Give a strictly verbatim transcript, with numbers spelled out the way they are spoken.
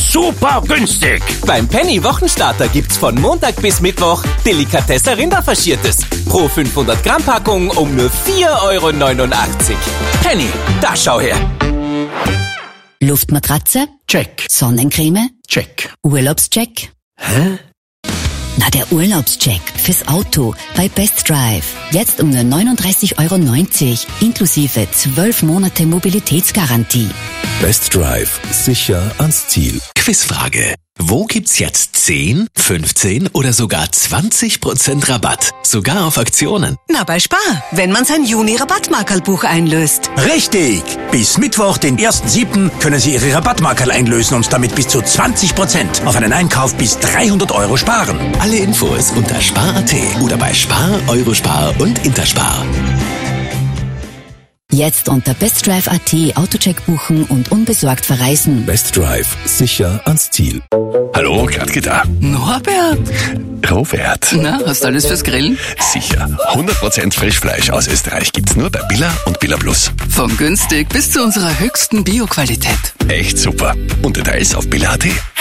super günstig. Beim Penny Wochenstarter gibt's von Montag bis Mittwoch Delikatesse Rinderfaschiertes. Pro fünfhundert Gramm Packung um nur vier Euro neunundachtzig. Penny, da schau her. Luftmatratze? Check. Sonnencreme? Check. Urlaubscheck? Hä? Na, der Urlaubscheck fürs Auto bei Best Drive. Jetzt um nur neununddreißig Euro neunzig, inklusive zwölf Monate Mobilitätsgarantie. Best Drive. Sicher ans Ziel. Quizfrage. Wo gibt's jetzt zehn, fünfzehn oder sogar zwanzig Prozent Rabatt? Sogar auf Aktionen. Na, bei Spar, wenn man sein Juni-Rabattmarkerlbuch einlöst. Richtig! Bis Mittwoch, den ersten siebten können Sie Ihre Rabattmarkerl einlösen und damit bis zu zwanzig Prozent auf einen Einkauf bis dreihundert Euro sparen. Alle Infos unter spar punkt at oder bei Spar, Eurospar und Interspar. Jetzt unter bestdrive punkt at Autocheck buchen und unbesorgt verreisen. Best Drive. Sicher ans Ziel. Hallo, Gladke da. Norbert. Robert. Na, hast du alles fürs Grillen? Sicher. hundert Prozent Frischfleisch aus Österreich gibt's nur bei Billa und Billa Plus. Von günstig bis zu unserer höchsten Bioqualität. Echt super. Und Details auf billa punkt at.